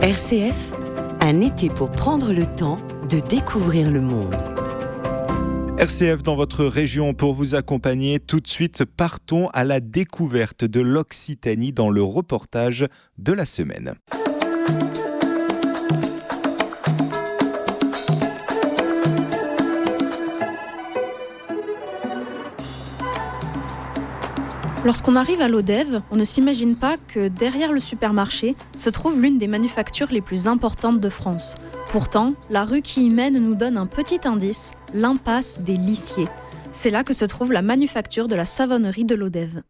RCF, un été pour prendre le temps de découvrir le monde. RCF dans votre région pour vous accompagner. Tout de suite, partons à la découverte de l'Occitanie dans le reportage de la semaine. Lorsqu'on arrive à Lodève, on ne s'imagine pas que derrière le supermarché se trouve l'une des manufactures les plus importantes de France. Pourtant, la rue qui y mène nous donne un petit indice, l'impasse des Lissiers. C'est là que se trouve la manufacture de la savonnerie de Lodève.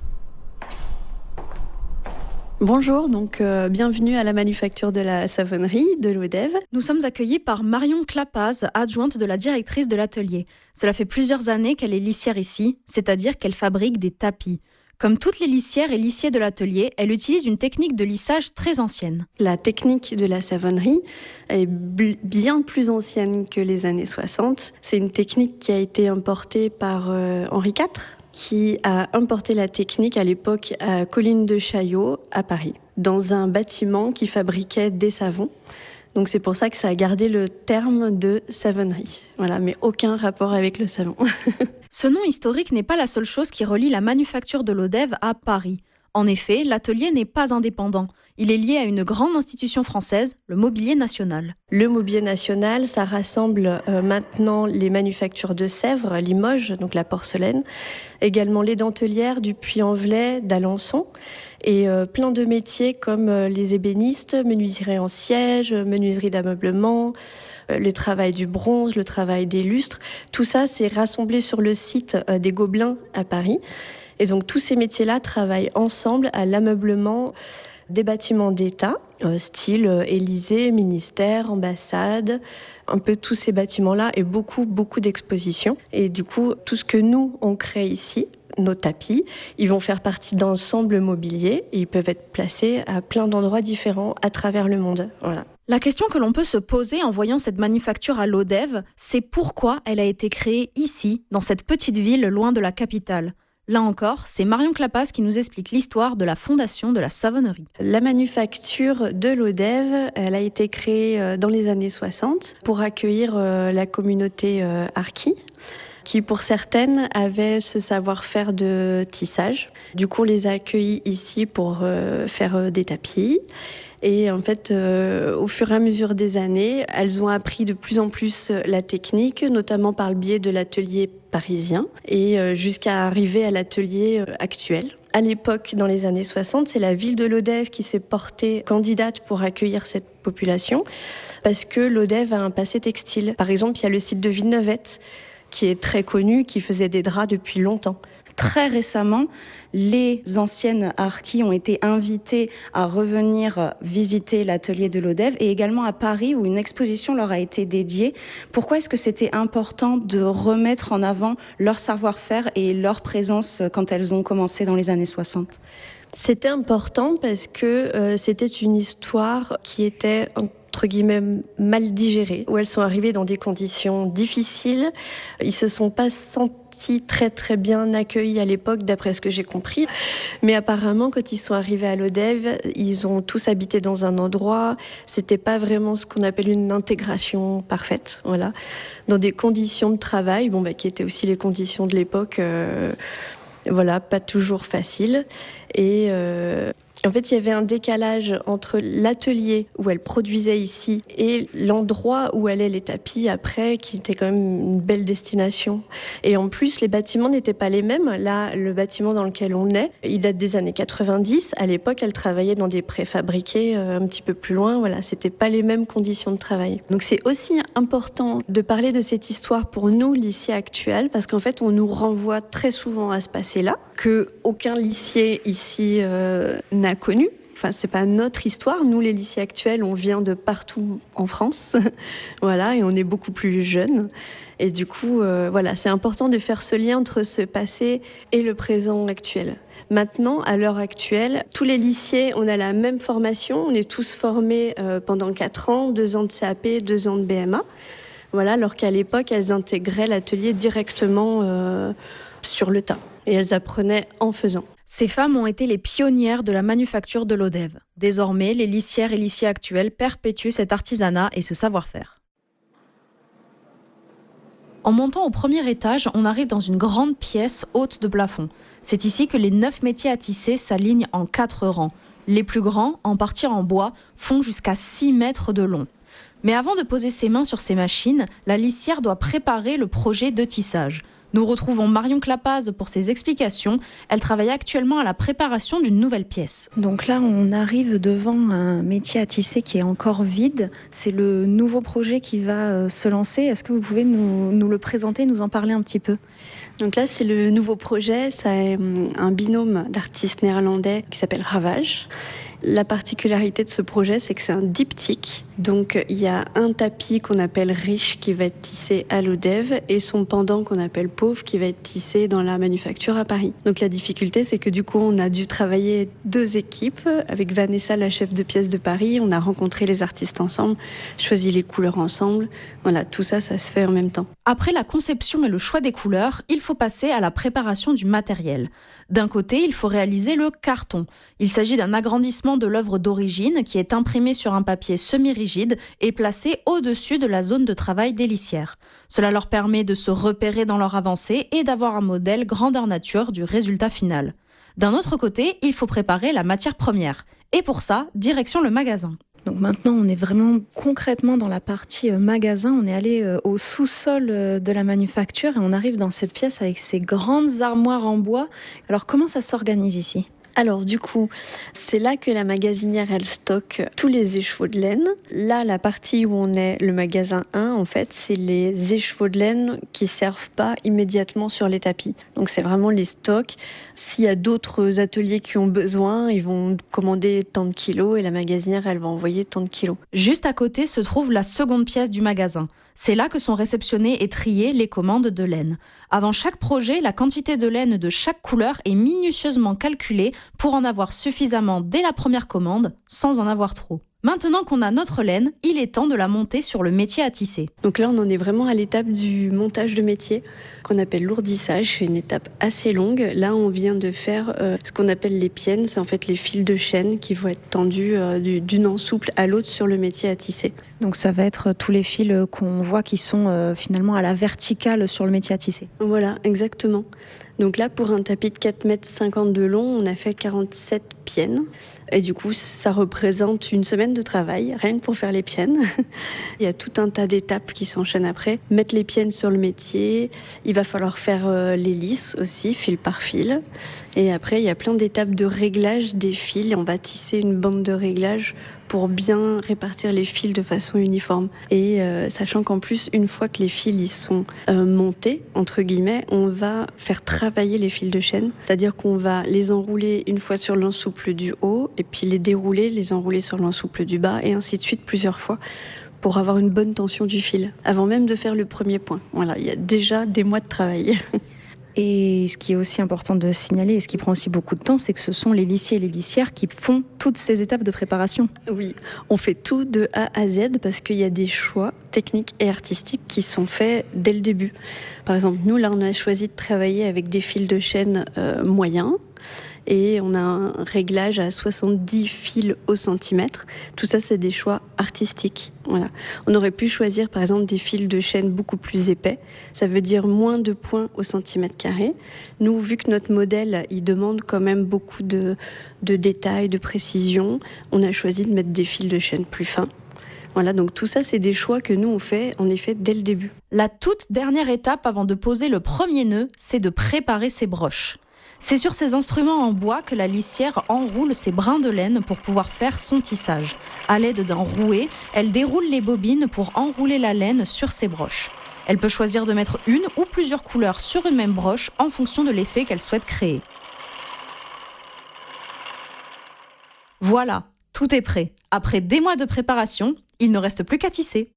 Bonjour, bienvenue à la manufacture de la savonnerie de Lodève. Nous sommes accueillis par Marion Clapaz, adjointe de la directrice de l'atelier. Cela fait plusieurs années qu'elle est lissière ici, c'est-à-dire qu'elle fabrique des tapis. Comme toutes les lissières et lissiers de l'atelier, elle utilise une technique de lissage très ancienne. La technique de la savonnerie est bien plus ancienne que les années 60. C'est une technique qui a été importée par Henri IV, qui a importé la technique à l'époque à Colline de Chaillot, à Paris, dans un bâtiment qui fabriquait des savons. Donc c'est pour ça que ça a gardé le terme de savonnerie. Voilà, mais aucun rapport avec le savon. Ce nom historique n'est pas la seule chose qui relie la manufacture de Lodève à Paris. En effet, l'atelier n'est pas indépendant. Il est lié à une grande institution française, le Mobilier National. Le Mobilier National, ça rassemble maintenant les manufactures de Sèvres, Limoges, donc la porcelaine, également les dentelières du Puy-en-Velay, d'Alençon, et plein de métiers comme les ébénistes, menuiserie en siège, menuiserie d'ameublement, le travail du bronze, le travail des lustres. Tout ça, c'est rassemblé sur le site des Gobelins à Paris. Et donc tous ces métiers-là travaillent ensemble à l'ameublement des bâtiments d'État, style Élysée, ministère, ambassade, un peu tous ces bâtiments-là et beaucoup d'expositions. Et du coup, tout ce que nous, on crée ici, nos tapis, ils vont faire partie d'ensembles mobiliers et ils peuvent être placés à plein d'endroits différents à travers le monde. Voilà. La question que l'on peut se poser en voyant cette manufacture à Lodève, c'est pourquoi elle a été créée ici, dans cette petite ville loin de la capitale. Là encore, c'est Marion Clapaz qui nous explique l'histoire de la fondation de la savonnerie. La manufacture de Lodève, elle a été créée dans les années 60 pour accueillir la communauté harki, qui pour certaines avait ce savoir-faire de tissage. Du coup, on les a accueillis ici pour faire des tapis. Et en fait, au fur et à mesure des années, elles ont appris de plus en plus la technique, notamment par le biais de l'atelier parisien, et jusqu'à arriver à l'atelier actuel. À l'époque, dans les années 60, c'est la ville de Lodève qui s'est portée candidate pour accueillir cette population, parce que Lodève a un passé textile. Par exemple, il y a le site de Villeneuvette, qui est très connu, qui faisait des draps depuis longtemps. Très récemment, les anciennes harkis ont été invitées à revenir visiter l'atelier de Lodève et également à Paris où une exposition leur a été dédiée. Pourquoi est-ce que c'était important de remettre en avant leur savoir-faire et leur présence quand elles ont commencé dans les années 60 ? C'était important parce que c'était une histoire qui était entre guillemets mal digérée, où elles sont arrivées dans des conditions difficiles. Ils se sont pas sentis très bien accueillis à l'époque, d'après ce que j'ai compris. Mais apparemment, quand ils sont arrivés à Lodève, ils ont tous habité dans un endroit. C'était pas vraiment ce qu'on appelle une intégration parfaite, voilà. Dans des conditions de travail, qui étaient aussi les conditions de l'époque. Voilà, pas toujours facile. Et en fait, il y avait un décalage entre l'atelier où elle produisait ici et l'endroit où allaient les tapis après, qui était quand même une belle destination. Et en plus, les bâtiments n'étaient pas les mêmes. Là, le bâtiment dans lequel on est, il date des années 90. À l'époque, elle travaillait dans des préfabriqués un petit peu plus loin. Voilà, c'était pas les mêmes conditions de travail. Donc c'est aussi important de parler de cette histoire pour nous, lissiers actuels, parce qu'en fait, on nous renvoie très souvent à ce passé-là, que aucun lissier ici n'a connu. Enfin, c'est pas notre histoire. Nous, les lissiers actuels, on vient de partout en France. Voilà, et on est beaucoup plus jeunes. Et du coup, c'est important de faire ce lien entre ce passé et le présent actuel. Maintenant, à l'heure actuelle, tous les lissiers, on a la même formation. On est tous formés pendant 4 ans, 2 ans de CAP, 2 ans de BMA. Voilà, alors qu'à l'époque, elles intégraient l'atelier directement sur le tas. Et elles apprenaient en faisant. Ces femmes ont été les pionnières de la manufacture de l'Odève. Désormais, les lissières et lissiers actuels perpétuent cet artisanat et ce savoir-faire. En montant au premier étage, on arrive dans une grande pièce haute de plafond. C'est ici que les 9 métiers à tisser s'alignent en 4 rangs. Les plus grands, en partie en bois, font jusqu'à 6 mètres de long. Mais avant de poser ses mains sur ces machines, la lissière doit préparer le projet de tissage. Nous retrouvons Marion Clapaz pour ses explications. Elle travaille actuellement à la préparation d'une nouvelle pièce. Donc là, on arrive devant un métier à tisser qui est encore vide. C'est le nouveau projet qui va se lancer. Est-ce que vous pouvez nous le présenter, nous en parler un petit peu ? Donc là, c'est le nouveau projet. C'est un binôme d'artistes néerlandais qui s'appelle Ravage. La particularité de ce projet, c'est que c'est un diptyque. Donc, il y a un tapis qu'on appelle riche qui va être tissé à l'Odève et son pendant qu'on appelle pauvre qui va être tissé dans la manufacture à Paris. Donc, la difficulté, c'est que du coup, on a dû travailler 2 équipes. Avec Vanessa, la chef de pièce de Paris, on a rencontré les artistes ensemble, choisi les couleurs ensemble. Voilà, tout ça, ça se fait en même temps. Après la conception et le choix des couleurs, il faut passer à la préparation du matériel. D'un côté, il faut réaliser le carton. Il s'agit d'un agrandissement de l'œuvre d'origine qui est imprimé sur un papier semi-rigide et placé au-dessus de la zone de travail des lissières. Cela leur permet de se repérer dans leur avancée et d'avoir un modèle grandeur nature du résultat final. D'un autre côté, il faut préparer la matière première. Et pour ça, direction le magasin. Donc maintenant, on est vraiment concrètement dans la partie magasin. On est allé au sous-sol de la manufacture et on arrive dans cette pièce avec ces grandes armoires en bois. Alors comment ça s'organise ici ? Alors du coup, c'est là que la magasinière, elle stocke tous les écheveaux de laine. Là, la partie où on est, le magasin 1, en fait, c'est les écheveaux de laine qui ne servent pas immédiatement sur les tapis. Donc c'est vraiment les stocks. S'il y a d'autres ateliers qui ont besoin, ils vont commander tant de kilos et la magasinière, elle va envoyer tant de kilos. Juste à côté se trouve la seconde pièce du magasin. C'est là que sont réceptionnées et triées les commandes de laine. Avant chaque projet, la quantité de laine de chaque couleur est minutieusement calculée pour en avoir suffisamment dès la première commande, sans en avoir trop. Maintenant qu'on a notre laine, il est temps de la monter sur le métier à tisser. Donc là, on en est vraiment à l'étape du montage de métier, qu'on appelle l'ourdissage. C'est une étape assez longue. Là, on vient de faire ce qu'on appelle les piennes. C'est en fait les fils de chaîne qui vont être tendus d'une ensouple à l'autre sur le métier à tisser. Donc ça va être tous les fils qu'on voit qui sont finalement à la verticale sur le métier à tisser. Voilà, exactement. Donc là, pour un tapis de 4,50 m de long, on a fait 47 piennes. Et du coup, ça représente une semaine de travail, rien que pour faire les piennes. Il y a tout un tas d'étapes qui s'enchaînent après. Mettre les piennes sur le métier, il va falloir faire les lisses aussi, fil par fil. Et après, il y a plein d'étapes de réglage des fils. On va tisser une bande de réglage pour bien répartir les fils de façon uniforme. Et sachant qu'en plus, une fois que les fils ils sont montés, entre guillemets, on va faire travailler les fils de chaîne. C'est-à-dire qu'on va les enrouler une fois sur l'ensouple du haut, et puis les dérouler, les enrouler sur l'ensouple du bas, et ainsi de suite plusieurs fois, pour avoir une bonne tension du fil, avant même de faire le premier point. Voilà, il y a déjà des mois de travail. Et ce qui est aussi important de signaler, et ce qui prend aussi beaucoup de temps, c'est que ce sont les lissiers et les lissières qui font toutes ces étapes de préparation. Oui, on fait tout de A à Z parce qu'il y a des choix techniques et artistiques qui sont faits dès le début. Par exemple, nous, là, on a choisi de travailler avec des fils de chaîne moyens. Et on a un réglage à 70 fils au centimètre. Tout ça, c'est des choix artistiques. Voilà. On aurait pu choisir, par exemple, des fils de chaîne beaucoup plus épais. Ça veut dire moins de points au centimètre carré. Nous, vu que notre modèle, il demande quand même beaucoup de détails, de précision, on a choisi de mettre des fils de chaîne plus fins. Voilà, donc tout ça, c'est des choix que nous, on fait, en effet, dès le début. La toute dernière étape avant de poser le premier nœud, c'est de préparer ses broches. C'est sur ces instruments en bois que la lissière enroule ses brins de laine pour pouvoir faire son tissage. À l'aide d'un rouet, elle déroule les bobines pour enrouler la laine sur ses broches. Elle peut choisir de mettre une ou plusieurs couleurs sur une même broche en fonction de l'effet qu'elle souhaite créer. Voilà, tout est prêt. Après des mois de préparation, il ne reste plus qu'à tisser.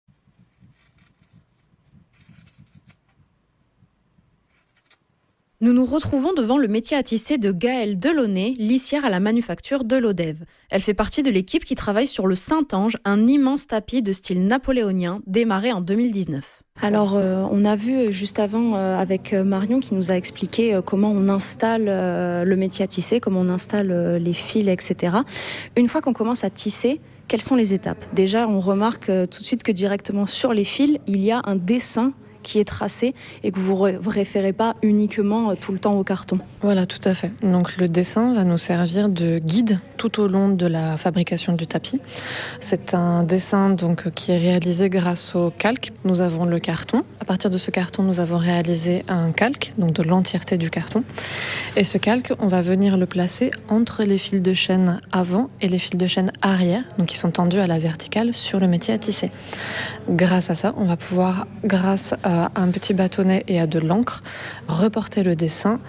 Nous nous retrouvons devant le métier à tisser de Gaëlle Delaunay, lissière à la manufacture de l'Odève. Elle fait partie de l'équipe qui travaille sur le Saint-Ange, un immense tapis de style napoléonien démarré en 2019. Alors, on a vu juste avant avec Marion qui nous a expliqué comment on installe le métier à tisser, comment on installe les fils, etc. Une fois qu'on commence à tisser, quelles sont les étapes ? Déjà, on remarque tout de suite que directement sur les fils, il y a un dessin qui est tracé et que vous ne référez pas uniquement tout le temps au carton. Voilà, tout à fait. Donc le dessin va nous servir de guide tout au long de la fabrication du tapis. C'est un dessin donc qui est réalisé grâce au calque. Nous avons le carton. À partir de ce carton, nous avons réalisé un calque, donc de l'entièreté du carton. Et ce calque, on va venir le placer entre les fils de chaîne avant et les fils de chaîne arrière, donc qui sont tendus à la verticale sur le métier à tisser. Grâce à ça, on va pouvoir, grâce à un petit bâtonnet et à de l'encre, reporter le dessin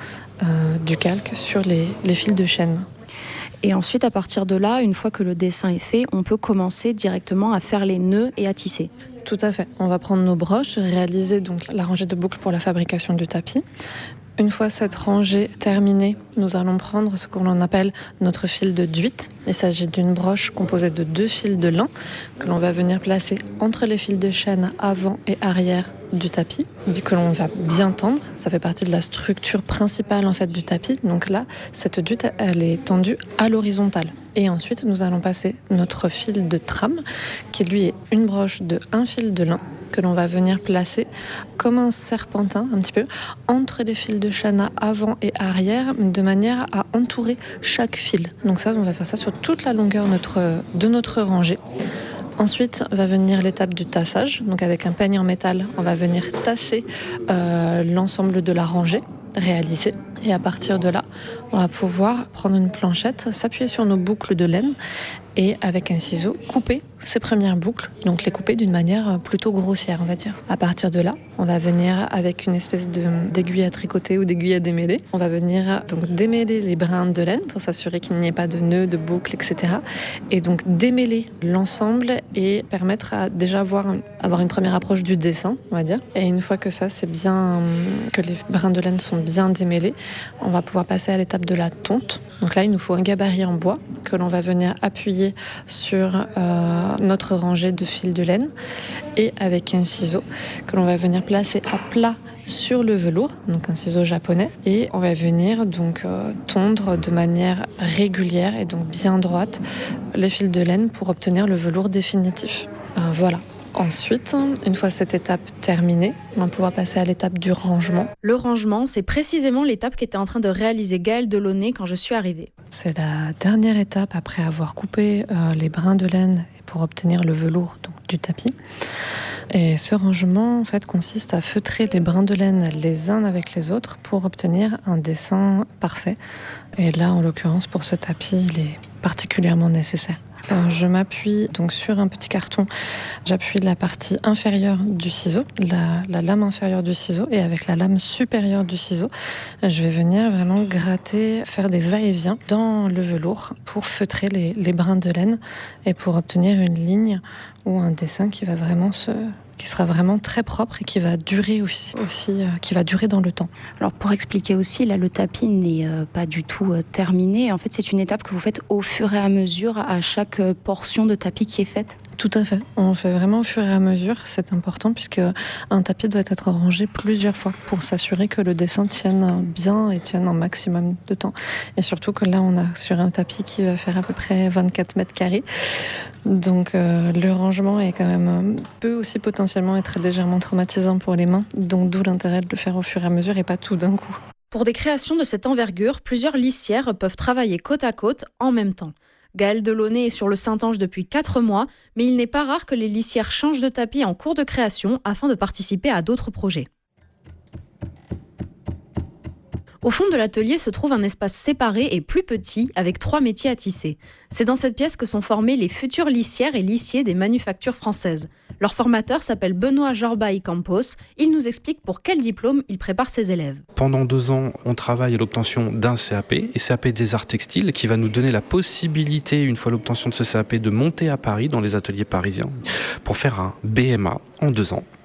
du calque sur les fils de chaîne. Et ensuite, à partir de là, une fois que le dessin est fait, on peut commencer directement à faire les nœuds et à tisser. Tout à fait. On va prendre nos broches, réaliser donc la rangée de boucles pour la fabrication du tapis. Une fois cette rangée terminée, nous allons prendre ce qu'on appelle notre fil de duite. Il s'agit d'une broche composée de 2 fils de lin que l'on va venir placer entre les fils de chaîne avant et arrière du tapis, que l'on va bien tendre. Ça fait partie de la structure principale en fait du tapis. Donc là, cette duite, elle est tendue à l'horizontale. Et ensuite, nous allons passer notre fil de trame, qui lui est une broche de 1 fil de lin que l'on va venir placer comme un serpentin, un petit peu, entre les fils de chaîne avant et arrière, de manière à entourer chaque fil. Donc ça, on va faire ça sur toute la longueur de notre rangée. Ensuite va venir l'étape du tassage. Donc avec un peigne en métal, on va venir tasser l'ensemble de la rangée réalisée. Et à partir de là, on va pouvoir prendre une planchette, s'appuyer sur nos boucles de laine et avec un ciseau, couper ces premières boucles, donc les couper d'une manière plutôt grossière, on va dire. À partir de là, on va venir avec une espèce d'aiguille à tricoter ou d'aiguille à démêler. On va venir donc démêler les brins de laine pour s'assurer qu'il n'y ait pas de nœuds, de boucles, etc. Et donc démêler l'ensemble et permettre à déjà avoir une première approche du dessin, on va dire. Et une fois que ça, c'est bien, que les brins de laine sont bien démêlés, on va pouvoir passer à l'étape de la tonte. Donc là, il nous faut un gabarit en bois que l'on va venir appuyer sur notre rangée de fils de laine et avec un ciseau que l'on va venir placer à plat sur le velours, donc un ciseau japonais, et on va venir donc tondre de manière régulière et donc bien droite les fils de laine pour obtenir le velours définitif. Voilà. Ensuite, une fois cette étape terminée, on va pouvoir passer à l'étape du rangement. Le rangement, c'est précisément l'étape qu'était en train de réaliser Gaëlle Delaunay quand je suis arrivée. C'est la dernière étape après avoir coupé les brins de laine pour obtenir le velours donc, du tapis. Et ce rangement en fait, consiste à feutrer les brins de laine les uns avec les autres pour obtenir un dessin parfait. Et là, en l'occurrence, pour ce tapis, il est particulièrement nécessaire. Je m'appuie donc sur un petit carton, j'appuie la partie inférieure du ciseau, la lame inférieure du ciseau, et avec la lame supérieure du ciseau, je vais venir vraiment gratter, faire des va-et-vient dans le velours pour feutrer les brins de laine et pour obtenir une ligne ou un dessin qui sera vraiment très propre et qui va durer aussi qui va durer dans le temps. Alors pour expliquer aussi, là le tapis n'est pas du tout terminé. En fait, c'est une étape que vous faites au fur et à mesure à chaque portion de tapis qui est faite. Tout à fait. On fait vraiment au fur et à mesure. C'est important puisque un tapis doit être rangé plusieurs fois pour s'assurer que le dessin tienne bien et tienne un maximum de temps. Et surtout que là, on a sur un tapis qui va faire à peu près 24 mètres carrés. Donc le rangement est quand même peut aussi potentiellement être légèrement traumatisant pour les mains. Donc d'où l'intérêt de le faire au fur et à mesure et pas tout d'un coup. Pour des créations de cette envergure, plusieurs lissières peuvent travailler côte à côte en même temps. Gaëlle Delaunay est sur le Saint-Ange depuis 4 mois, mais il n'est pas rare que les lissières changent de tapis en cours de création afin de participer à d'autres projets. Au fond de l'atelier se trouve un espace séparé et plus petit avec 3 métiers à tisser. C'est dans cette pièce que sont formés les futures lissières et lissiers des manufactures françaises. Leur formateur s'appelle Benoît Jorbaï Campos. Il nous explique pour quel diplôme il prépare ses élèves. Pendant 2 ans, on travaille à l'obtention d'un CAP, et CAP des arts textiles, qui va nous donner la possibilité, une fois l'obtention de ce CAP, de monter à Paris, dans les ateliers parisiens, pour faire un BMA en 2 ans,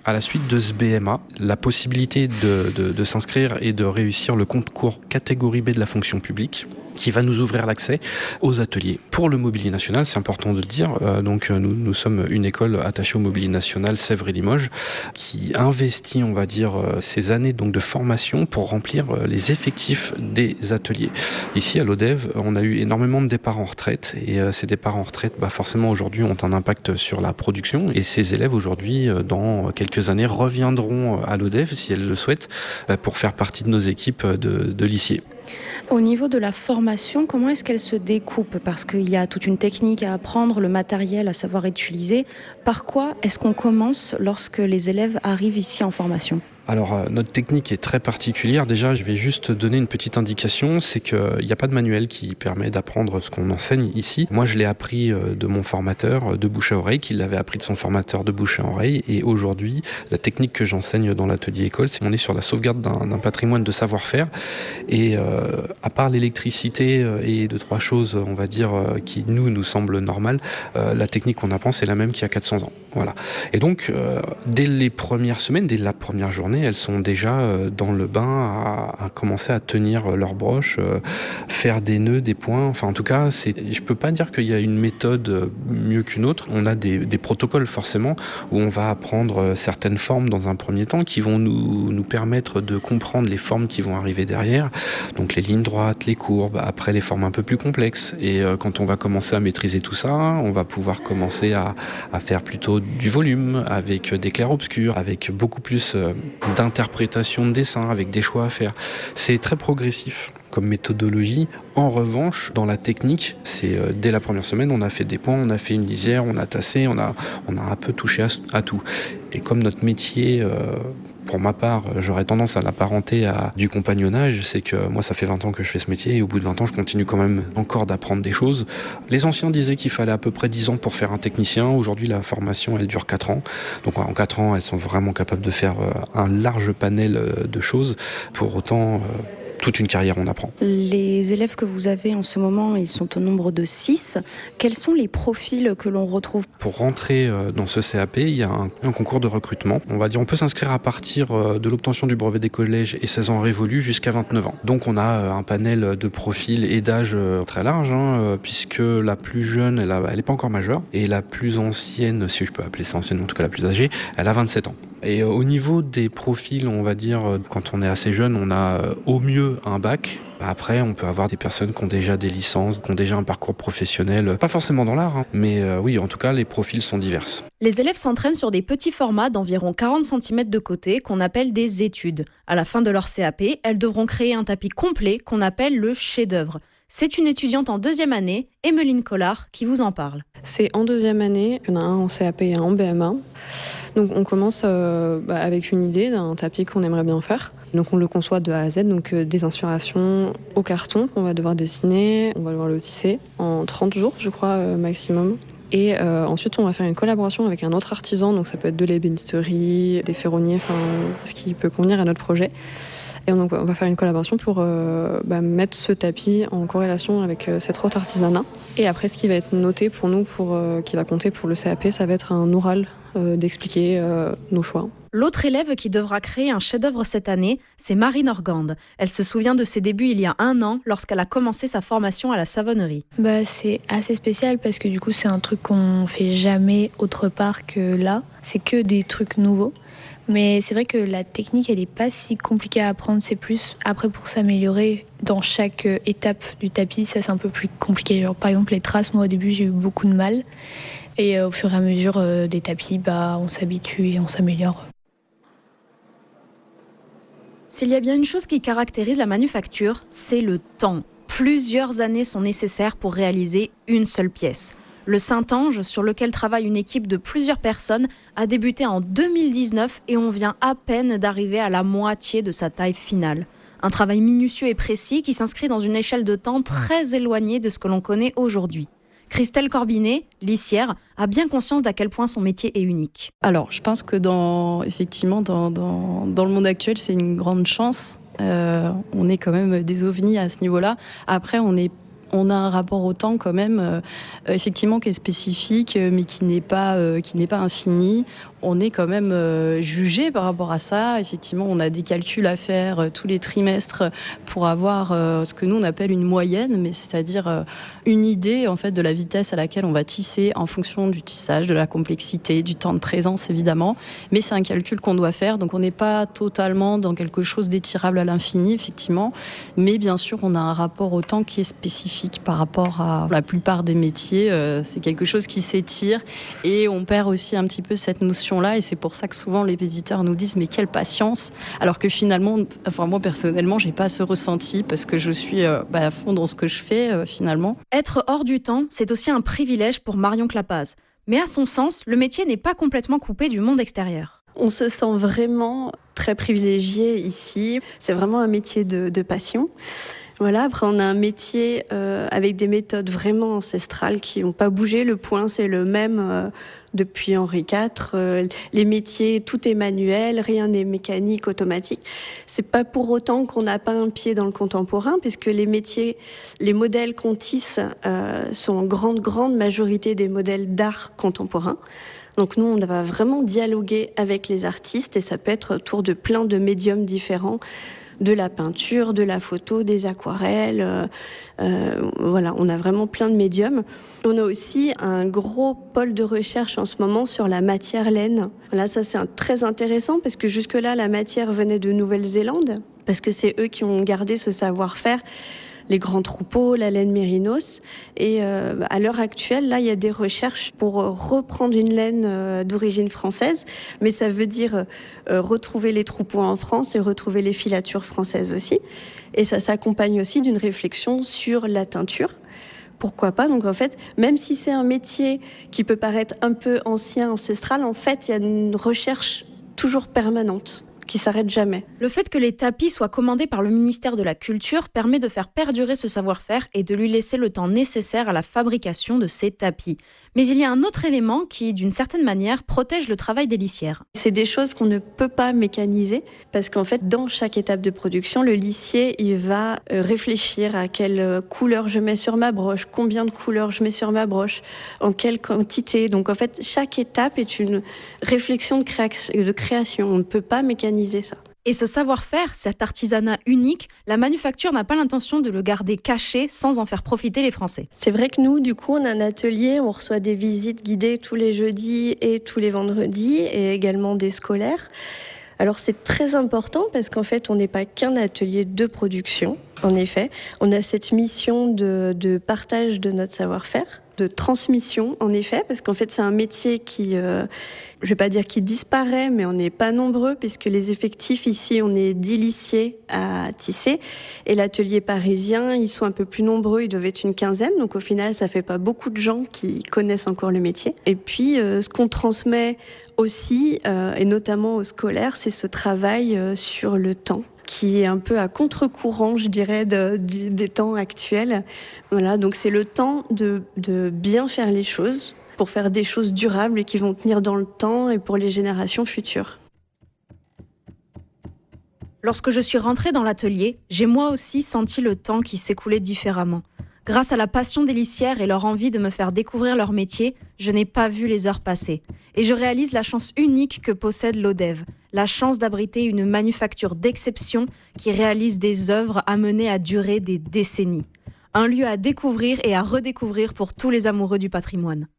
à la suite de ce BMA, la possibilité de s'inscrire et de réussir le concours catégorie B de la fonction publique, qui va nous ouvrir l'accès aux ateliers. Pour le Mobilier National, c'est important de le dire, donc nous sommes une école attachée au Mobilier National Sèvres et Limoges, qui investit, on va dire, ces années donc de formation pour remplir les effectifs des ateliers. Ici, à l'ODEV, on a eu énormément de départs en retraite, et ces départs en retraite, forcément, aujourd'hui, ont un impact sur la production, et ces élèves, aujourd'hui, dans quelques années, reviendront à l'ODEV, si elles le souhaitent, pour faire partie de nos équipes de lycées. Au niveau de la formation, comment est-ce qu'elle se découpe? Parce qu'il y a toute une technique à apprendre, le matériel à savoir utiliser. Par quoi est-ce qu'on commence lorsque les élèves arrivent ici en formation? Alors, notre technique est très particulière. Déjà, je vais juste donner une petite indication, c'est qu'il n'y a pas de manuel qui permet d'apprendre ce qu'on enseigne ici. Moi, je l'ai appris de mon formateur de bouche à oreille, qui l'avait appris de son formateur de bouche à oreille. Et aujourd'hui, la technique que j'enseigne dans l'atelier école, c'est qu'on est sur la sauvegarde d'un patrimoine de savoir-faire. Et à part l'électricité et 2-3 choses, on va dire, qui nous semblent normales, la technique qu'on apprend, c'est la même qu'il y a 400 ans. Voilà. Et donc, dès les premières semaines, dès la première journée, elles sont déjà dans le bain à commencer à tenir leurs broches, faire des nœuds, des points. Enfin, en tout cas, je peux pas dire qu'il y a une méthode mieux qu'une autre. On a des protocoles forcément où on va apprendre certaines formes dans un premier temps qui vont nous permettre de comprendre les formes qui vont arriver derrière. Donc les lignes droites, les courbes, après les formes un peu plus complexes. Et quand on va commencer à maîtriser tout ça, on va pouvoir commencer à faire plutôt du volume avec des clairs-obscurs, avec beaucoup plus d'interprétation de dessin, avec des choix à faire. C'est très progressif comme méthodologie. En revanche, dans la technique, c'est dès la première semaine, on a fait des points, on a fait une lisière, on a tassé, on a un peu touché à tout. Et comme notre métier, pour ma part, j'aurais tendance à l'apparenter à du compagnonnage, c'est que moi, ça fait 20 ans que je fais ce métier et au bout de 20 ans, je continue quand même encore d'apprendre des choses. Les anciens disaient qu'il fallait à peu près 10 ans pour faire un technicien. Aujourd'hui, la formation, elle dure 4 ans. Donc en 4 ans, elles sont vraiment capables de faire un large panel de choses. Pour autant, toute une carrière, on apprend. Les élèves que vous avez en ce moment, ils sont au nombre de 6. Quels sont les profils que l'on retrouve? Pour rentrer dans ce CAP, il y a un concours de recrutement. On va dire, on peut s'inscrire à partir de l'obtention du brevet des collèges et 16 ans révolus jusqu'à 29 ans. Donc on a un panel de profils et d'âge très large, puisque la plus jeune, elle n'est pas encore majeure, et la plus ancienne, si je peux appeler ça ancienne, en tout cas la plus âgée, elle a 27 ans. Et au niveau des profils, on va dire, quand on est assez jeune, on a au mieux un bac. Après, on peut avoir des personnes qui ont déjà des licences, qui ont déjà un parcours professionnel, pas forcément dans l'art, mais oui, en tout cas, les profils sont divers. Les élèves s'entraînent sur des petits formats d'environ 40 cm de côté qu'on appelle des études. À la fin de leur CAP, elles devront créer un tapis complet qu'on appelle le chef-d'œuvre. C'est une étudiante en 2e année, Emeline Collard, qui vous en parle. C'est en 2e année, il y en a un en CAP et un en BMA. Donc on commence avec une idée d'un tapis qu'on aimerait bien faire. Donc on le conçoit de A à Z, donc des inspirations au carton qu'on va devoir dessiner, on va devoir le tisser en 30 jours, je crois, maximum. Et ensuite, on va faire une collaboration avec un autre artisan, donc ça peut être de l'ébénisterie, des ferronniers, enfin ce qui peut convenir à notre projet. Et donc, on va faire une collaboration pour mettre ce tapis en corrélation avec cet autre artisanat. Et après, ce qui va être noté pour nous, qui va compter pour le CAP, ça va être un oral d'expliquer nos choix. L'autre élève qui devra créer un chef-d'œuvre cette année, c'est Marine Organde. Elle se souvient de ses débuts il y a 1 an, lorsqu'elle a commencé sa formation à la savonnerie. C'est assez spécial parce que du coup, c'est un truc qu'on fait jamais autre part que là. C'est que des trucs nouveaux. Mais c'est vrai que la technique, elle n'est pas si compliquée à apprendre. C'est plus, après, pour s'améliorer dans chaque étape du tapis, ça c'est un peu plus compliqué. Genre, par exemple, les traces, moi au début, j'ai eu beaucoup de mal. Et au fur et à mesure des tapis, on s'habitue et on s'améliore. S'il y a bien une chose qui caractérise la manufacture, c'est le temps. Plusieurs années sont nécessaires pour réaliser une seule pièce. Le Saint-Ange, sur lequel travaille une équipe de plusieurs personnes, a débuté en 2019 et on vient à peine d'arriver à la moitié de sa taille finale. Un travail minutieux et précis qui s'inscrit dans une échelle de temps très éloignée de ce que l'on connaît aujourd'hui. Christelle Corbinet, lissière, a bien conscience d'à quel point son métier est unique. Alors, je pense que dans le monde actuel, c'est une grande chance. On est quand même des ovnis à ce niveau-là. Après, on a un rapport au temps quand même, effectivement, qui est spécifique, mais qui n'est pas infini. on est quand même jugé par rapport à ça. Effectivement, on a des calculs à faire tous les trimestres pour avoir ce que nous on appelle une moyenne, mais c'est-à-dire une idée en fait de la vitesse à laquelle on va tisser en fonction du tissage, de la complexité, du temps de présence évidemment. Mais c'est un calcul qu'on doit faire, donc on n'est pas totalement dans quelque chose d'étirable à l'infini effectivement. Mais bien sûr, on a un rapport au temps qui est spécifique par rapport à la plupart des métiers. C'est quelque chose qui s'étire et on perd aussi un petit peu cette notion-là. Et c'est pour ça que souvent les visiteurs nous disent mais quelle patience, alors que finalement, moi personnellement, j'ai pas ce ressenti parce que je suis à fond dans ce que je fais finalement. Être hors du temps, c'est aussi un privilège pour Marion Clapaz. Mais à son sens, le métier n'est pas complètement coupé du monde extérieur. On se sent vraiment très privilégié ici. C'est vraiment un métier de passion. Voilà, après on a un métier avec des méthodes vraiment ancestrales qui n'ont pas bougé. Le point, c'est le même depuis Henri IV. Les métiers, tout est manuel, rien n'est mécanique, automatique. C'est pas pour autant qu'on n'a pas un pied dans le contemporain, puisque les métiers, les modèles qu'on tisse sont en grande majorité des modèles d'art contemporain. Donc nous, on va vraiment dialoguer avec les artistes et ça peut être autour de plein de médiums différents, de la peinture, de la photo, des aquarelles. Voilà, on a vraiment plein de médiums. On a aussi un gros pôle de recherche en ce moment sur la matière laine. Voilà, ça c'est très intéressant parce que jusque-là, la matière venait de Nouvelle-Zélande, parce que c'est eux qui ont gardé ce savoir-faire. Les grands troupeaux, la laine mérinos. Et à l'heure actuelle, là, il y a des recherches pour reprendre une laine d'origine française. Mais ça veut dire retrouver les troupeaux en France et retrouver les filatures françaises aussi. Et ça s'accompagne aussi d'une réflexion sur la teinture. Pourquoi pas ? Donc en fait, même si c'est un métier qui peut paraître un peu ancien, ancestral, en fait, il y a une recherche toujours permanente qui s'arrête jamais. Le fait que les tapis soient commandés par le ministère de la Culture permet de faire perdurer ce savoir-faire et de lui laisser le temps nécessaire à la fabrication de ces tapis. Mais il y a un autre élément qui, d'une certaine manière, protège le travail des lissières. C'est des choses qu'on ne peut pas mécaniser parce qu'en fait, dans chaque étape de production, le lissier, il va réfléchir à quelle couleur je mets sur ma broche, combien de couleurs je mets sur ma broche, en quelle quantité. Donc en fait, chaque étape est une réflexion de création. On ne peut pas mécaniser ça. Et ce savoir-faire, cet artisanat unique, la manufacture n'a pas l'intention de le garder caché sans en faire profiter les Français. C'est vrai que nous, du coup, on a un atelier, on reçoit des visites guidées tous les jeudis et tous les vendredis, et également des scolaires. Alors c'est très important parce qu'en fait, on n'est pas qu'un atelier de production. En effet, on a cette mission de partage de notre savoir-faire, de transmission, en effet, parce qu'en fait, c'est un métier qui, je vais pas dire qui disparaît, mais on n'est pas nombreux, puisque les effectifs ici, on est 10 lissiers à tisser, et l'atelier parisien, ils sont un peu plus nombreux, ils doivent être une quinzaine, donc au final, ça fait pas beaucoup de gens qui connaissent encore le métier. Et puis, ce qu'on transmet aussi, et notamment aux scolaires, c'est ce travail sur le temps, qui est un peu à contre-courant, je dirais, des temps actuels. Voilà, donc c'est le temps de bien faire les choses, pour faire des choses durables et qui vont tenir dans le temps et pour les générations futures. Lorsque je suis rentrée dans l'atelier, j'ai moi aussi senti le temps qui s'écoulait différemment. Grâce à la passion des lissières et leur envie de me faire découvrir leur métier, je n'ai pas vu les heures passer. Et je réalise la chance unique que possède l'ODEV, la chance d'abriter une manufacture d'exception qui réalise des œuvres amenées à durer des décennies. Un lieu à découvrir et à redécouvrir pour tous les amoureux du patrimoine.